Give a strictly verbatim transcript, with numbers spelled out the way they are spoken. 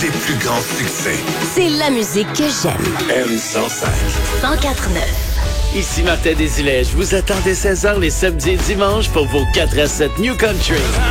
les plus grands succès. C'est la musique que j'aime. M cent cinq. cent quatre neuf. Ici Martin Desilets, je vous attends dès seize heures les samedis et dimanches pour vos quatre à sept New Country.